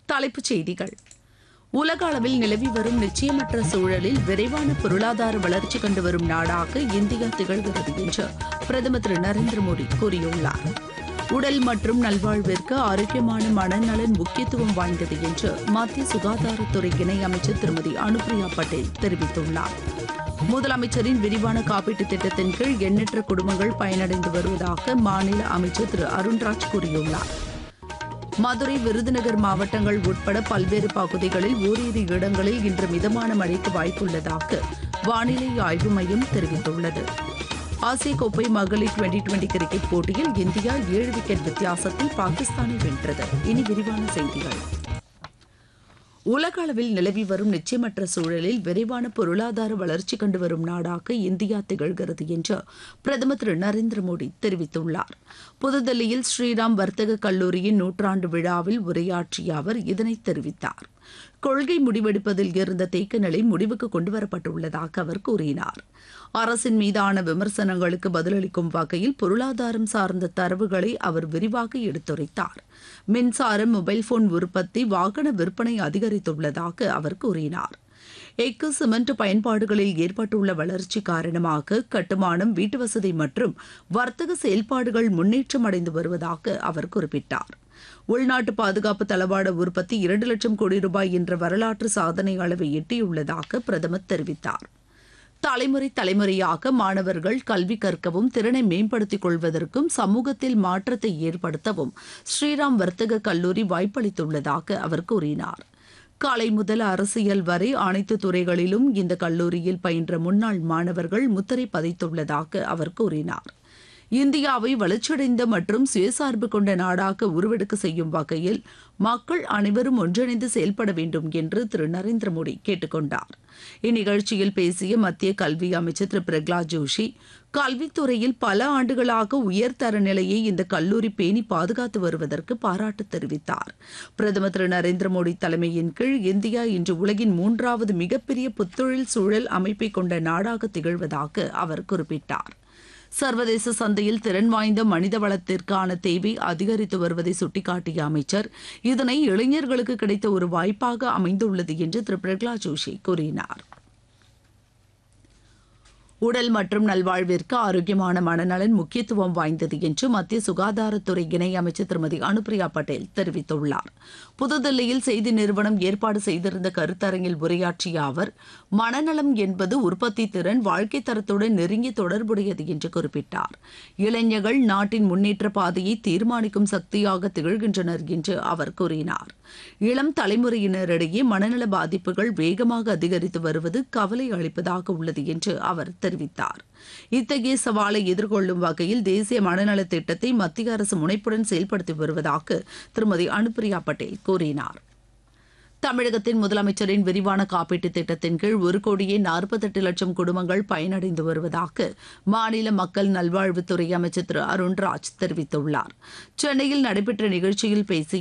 தலைப்புச் செய்திகள். உலக அளவில் நிலவி வரும் நிச்சயமற்ற சூழலில் விரைவான பொருளாதார வளர்ச்சி கண்டு வரும் நாடாக இந்தியா திகழ்கிறது என்று பிரதமர் திரு நரேந்திர மோடி கூறியுள்ளார். உடல் மற்றும் நல்வாழ்விற்கு ஆரோக்கியமான மனநலன் முக்கியத்துவம் வாய்ந்தது என்று மத்திய சுகாதாரத்துறை இணையமைச்சர் திருமதி அனுப்பிரியா பட்டேல் தெரிவித்துள்ளார். முதலமைச்சரின் விரிவான காப்பீட்டுத் திட்டத்தின் கீழ் எண்ணற்ற குடும்பங்கள் பயனடைந்து வருவதாக மாநில அமைச்சர் திரு அருண்ராஜ் கூறியுள்ளார். மதுரை, விருதுநகர் மாவட்டங்கள் உட்பட பல்வேறு பகுதிகளில் ஓரிரு இடங்களில் இன்று மிதமான மழைக்கு வாய்ப்புள்ளதாக வானிலை ஆய்வு மையம் தெரிவித்துள்ளது. ஆசிய கோப்பை மகளிர் டுவெண்டி கிரிக்கெட் போட்டியில் இந்தியா 7 விக்கெட் வித்தியாசத்தில் பாகிஸ்தானை வென்றது. இனி விரிவான செய்திகள். உலக அளவில் நிலவி வரும் நிச்சயமற்ற சூழலில் விரைவான பொருளாதார வளர்ச்சி கண்டு வரும் நாடாக இந்தியா திகழ்கிறது என்று பிரதமர் திரு நரேந்திர மோடி தெரிவித்துள்ளார். புதுதில்லியில் ஸ்ரீராம் வர்த்தக கல்லூரியின் 100ஆண்டு விழாவில் உரையாற்றிய அவர் இதனை தெரிவித்தார். கொள்கை முடிவெடுப்பதில் இருந்த தேக்க நிலை முடிவுக்கு கொண்டுவரப்பட்டுள்ளதாக அவர் கூறினார். அரசின் மீதான விமர்சனங்களுக்கு பதிலளிக்கும் வகையில் பொருளாதாரம் சார்ந்த தரவுகளை அவர் விரிவாக எடுத்துரைத்தார். மின்சாரம், மொபைல் போன் உற்பத்தி, வாகன விற்பனை அதிகரித்துள்ளதாக அவர் கூறினார். எஃகு, சிமெண்ட் பயன்பாடுகளில் ஏற்பட்டுள்ள வளர்ச்சி காரணமாக கட்டுமானம், வீட்டுவசதி மற்றும் வர்த்தக செயல்பாடுகள் முன்னேற்றம் அடைந்து வருவதாக அவர் குறிப்பிட்டார். உள்நாட்டு பாதுகாப்பு தளவாட உற்பத்தி 2 லட்சம் கோடி ரூபாய் என்ற வரலாற்று சாதனை அளவை எட்டியுள்ளதாக பிரதமர் தெரிவித்தார். தலைமுறையாக மாணவர்கள் கல்வி கற்கவும் திறனை மேம்படுத்திக் கொள்வதற்கும் சமூகத்தில் மாற்றத்தை ஏற்படுத்தவும் ஸ்ரீராம் வர்த்தக கல்லூரி வாய்ப்பளித்துள்ளதாக அவர் கூறினார். காலை முதல் அரசியல் வரை அனைத்து துறைகளிலும் இந்த கல்லூரியில் பயின்ற முன்னாள் மாணவர்கள் முத்திரை பதித்துள்ளதாக அவர் கூறினார். இந்தியாவை வளர்ச்சியடைந்த மற்றும் சுயசார்பு கொண்ட நாடாக உருவெடுக்க செய்யும் வகையில் மக்கள் அனைவரும் ஒன்றிணைந்து செயல்பட வேண்டும் என்று திரு நரேந்திர மோடி கேட்டுக் கொண்டார். இந்நிகழ்ச்சியில் பேசிய மத்திய கல்வி அமைச்சர் திரு பிரகலாத் ஜோஷி, கல்வித்துறையில் பல ஆண்டுகளாக உயர்தர நிலையை இந்த கல்லூரி பேணி பாதுகாத்து வருவதற்கு பாராட்டு தெரிவித்தார். பிரதமர் திரு நரேந்திர மோடி தலைமையின் கீழ் இந்தியா இன்று உலகின் 3வது மிகப்பெரிய புத்தொழில் சூழல் அமைப்பை கொண்ட நாடாக திகழ்வதாக அவர் குறிப்பிட்டார். சர்வதேச சந்தையில் திறன் வாய்ந்த மனித வளத்திற்கான தேவை அதிகரித்து வருவதை சுட்டிக்காட்டிய அமைச்சர், இதனை இளைஞர்களுக்கு கிடைத்த ஒரு வாய்ப்பாக அமைந்துள்ளது என்று திரு பிரகலாத் ஜோஷி கூறினார். உடல் மற்றும் நல்வாழ்விற்கு ஆரோக்கியமான மனநலன் முக்கியத்துவம் வாய்ந்தது என்று மத்திய சுகாதாரத்துறை இணையமைச்சர் திருமதி அனுப்பிரியா பட்டேல் தெரிவித்துள்ளார். புதுதில்லியில் செய்தி நிறுவனம் ஏற்பாடு செய்திருந்த கருத்தரங்கில் உரையாற்றிய அவர், மனநலம் என்பது உற்பத்தி திறன், வாழ்க்கை தரத்துடன் நெருங்கி தொடர்புடையது என்று குறிப்பிட்டார். இளைஞர்கள் நாட்டின் முன்னேற்ற பாதையை தீர்மானிக்கும் சக்தியாக திகழ்கின்றனர் என்று அவர் கூறினார். இளம் தலைமுறையினரிடையே மனநல பாதிப்புகள் வேகமாக அதிகரித்து வருவது கவலை அளிப்பதாக உள்ளது என்று அவர் தெரிவித்தார். இத்தகைய சவாலை எதிர்கொள்ளும் வகையில் தேசிய மனநல திட்டத்தை மத்திய அரசு முனைப்புடன் செயல்படுத்தி வருவதாக திருமதி அனுப்பிரியா பட்டேல் கூறினார். தமிழகத்தின் முதலமைச்சரின் விரிவான காப்பீட்டுத் திட்டத்தின் கீழ் 1,48,00,000 குடும்பங்கள் பயனடைந்து வருவதாக மாநில மக்கள் நல்வாழ்வுத்துறை அமைச்சர் திரு அருண்ராஜ் தெரிவித்துள்ளார். சென்னையில் நடைபெற்ற நிகழ்ச்சியில் பேசிய